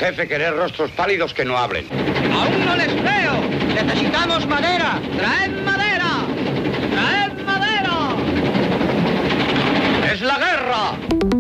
Jefe, querer rostros pálidos que no hablen. ¡Aún no les veo! ¡Necesitamos madera! ¡Traed madera! ¡Traed madera! ¡Es la guerra!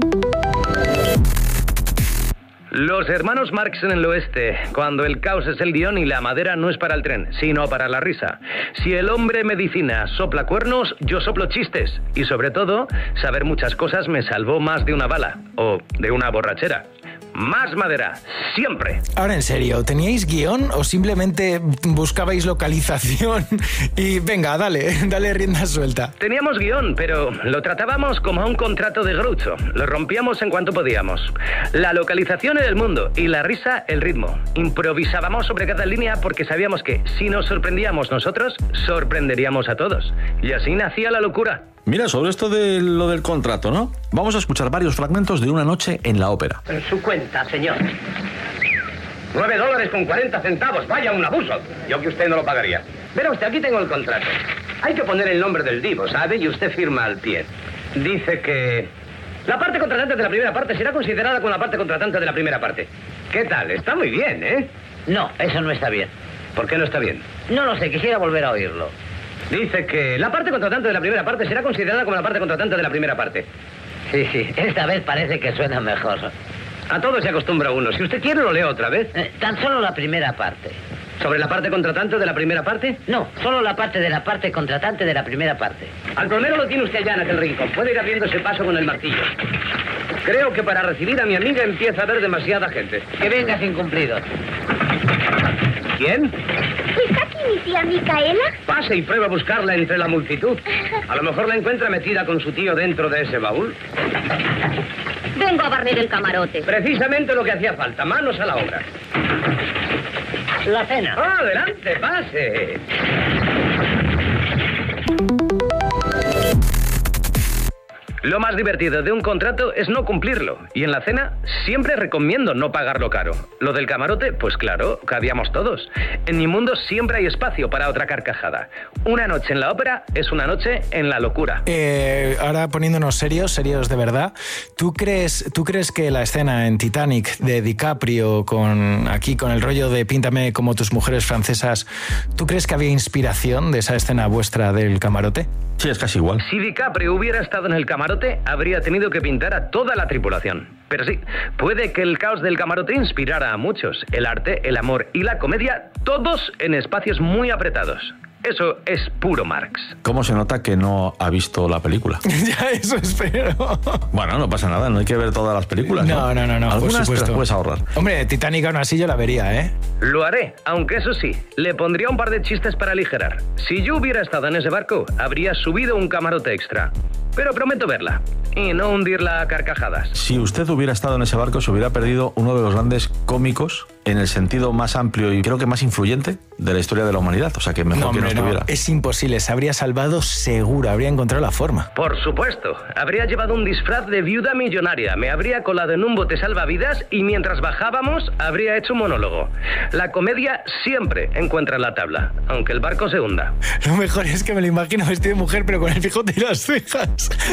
Los hermanos Marx en el oeste, cuando el caos es el guión y la madera no es para el tren, sino para la risa. Si el hombre medicina sopla cuernos, yo soplo chistes. Y sobre todo, saber muchas cosas me salvó más de una bala, o de una borrachera. Más madera, siempre. Ahora, en serio, ¿teníais guión o simplemente buscabais localización? Y venga, dale rienda suelta. Teníamos guión, pero lo tratábamos como un contrato de Groucho. Lo rompíamos en cuanto podíamos. La localización era el mundo y la risa el ritmo. Improvisábamos sobre cada línea porque sabíamos que si nos sorprendíamos nosotros, sorprenderíamos a todos. Y así nacía la locura. Mira, sobre esto de lo del contrato, ¿no? Vamos a escuchar varios fragmentos de Una noche en la ópera. En su cuenta, señor. $9.40. Vaya, un abuso. Yo que usted no lo pagaría. Verá usted, aquí tengo el contrato. Hay que poner el nombre del divo, ¿sabe? Y usted firma al pie. Dice que la parte contratante de la primera parte será considerada como la parte contratante de la primera parte. ¿Qué tal? Está muy bien, ¿eh? No, eso no está bien. ¿Por qué no está bien? No lo sé, quisiera volver a oírlo. Dice que la parte contratante de la primera parte será considerada como la parte contratante de la primera parte. Sí, esta vez parece que suena mejor. A todo se acostumbra uno. Si usted quiere, lo leo otra vez. Tan solo la primera parte. ¿Sobre la parte contratante de la primera parte? No, solo la parte de la parte contratante de la primera parte. Al plomero lo tiene usted allá en aquel rincón. Puede ir abriendo ese paso con el martillo. Creo que para recibir a mi amiga empieza a haber demasiada gente. Que venga sin cumplidos. ¿Quién? ¿Está aquí mi tía Micaela? Pase y prueba a buscarla entre la multitud. A lo mejor la encuentra metida con su tío dentro de ese baúl. Vengo a barrer el camarote. Precisamente lo que hacía falta. Manos a la obra. La cena. Adelante, pase. Lo más divertido de un contrato es no cumplirlo. Y en la cena siempre recomiendo no pagarlo caro. Lo del camarote, pues claro, cabíamos todos. En mi mundo siempre hay espacio para otra carcajada. Una noche en la ópera es una noche en la locura. Ahora poniéndonos serios de verdad, ¿tú crees que la escena en Titanic de DiCaprio con el rollo de píntame como tus mujeres francesas, ¿tú crees que había inspiración de esa escena vuestra del camarote? Sí, es casi igual. Si DiCaprio hubiera estado en el camarote, habría tenido que pintar a toda la tripulación. Pero sí, puede que el caos del camarote inspirara a muchos. El arte, el amor y la comedia, todos en espacios muy apretados. Eso es puro Marx. ¿Cómo se nota que no ha visto la película? Ya, eso espero. Bueno, no pasa nada, no hay que ver todas las películas. No. Algunas te las puedes ahorrar. Hombre, Titanic aún así yo la vería, ¿eh? Lo haré, aunque eso sí, le pondría un par de chistes para aligerar. Si yo hubiera estado en ese barco, habría subido un camarote extra. Pero prometo verla y no hundirla a carcajadas. Si usted hubiera estado en ese barco, se hubiera perdido uno de los grandes cómicos en el sentido más amplio y creo que más influyente de la historia de la humanidad. O sea, que mejor que no estuviera. No, es imposible, se habría salvado seguro, habría encontrado la forma. Por supuesto, habría llevado un disfraz de viuda millonaria, me habría colado en un bote salvavidas y mientras bajábamos habría hecho un monólogo. La comedia siempre encuentra la tabla, aunque el barco se hunda. Lo mejor es que me lo imagino vestido de mujer, pero con el bigote y las cejas.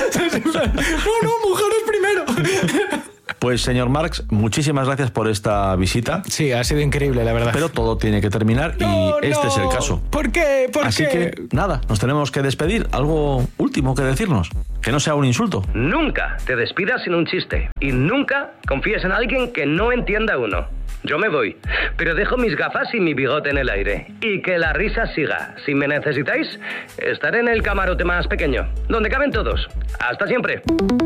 No, mujeres primero. Pues, señor Marx, muchísimas gracias por esta visita. Sí, ha sido increíble, la verdad. Pero todo tiene que terminar y este es el caso. ¿Por qué? Así que, nada, nos tenemos que despedir. ¿Algo último que decirnos? Que no sea un insulto. Nunca te despidas sin un chiste. Y nunca confíes en alguien que no entienda a uno. Yo me voy, pero dejo mis gafas y mi bigote en el aire. Y que la risa siga. Si me necesitáis, estaré en el camarote más pequeño, donde caben todos. Hasta siempre.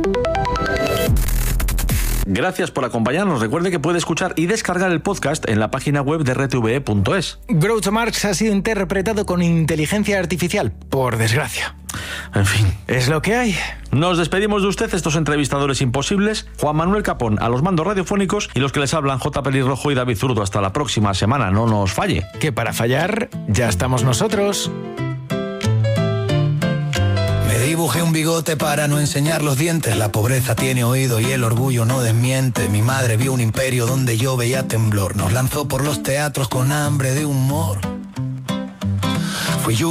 Gracias por acompañarnos. Recuerde que puede escuchar y descargar el podcast en la página web de rtve.es. Groucho Marx ha sido interpretado con inteligencia artificial, por desgracia. En fin, es lo que hay. Nos despedimos de usted, estos entrevistadores imposibles, Juan Manuel Capón a los mandos radiofónicos y los que les hablan J. Pelirrojo y David Zurdo. Hasta la próxima semana, no nos falle. Que para fallar ya estamos nosotros. Dibujé un bigote para no enseñar los dientes. La pobreza tiene oído y el orgullo no desmiente. Mi madre vio un imperio donde yo veía temblor. Nos lanzó por los teatros con hambre de humor.